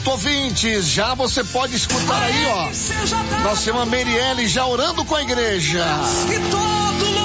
Ouvintes, já você pode escutar aí, ó. Nós temos a Merielle já orando com a igreja. Que todo